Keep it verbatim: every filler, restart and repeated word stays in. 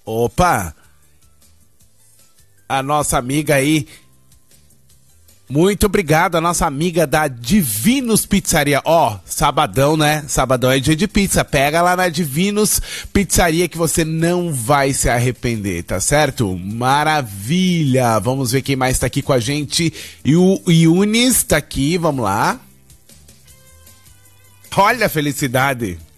Opa! A nossa amiga aí. Muito obrigado, a nossa amiga da Divinos Pizzaria. Ó, sabadão, né? Sabadão é dia de pizza. Pega lá na Divinos Pizzaria que você não vai se arrepender, tá certo? Maravilha! Vamos ver quem mais tá aqui com a gente. E o Yunis tá aqui, vamos lá. Olha a felicidade!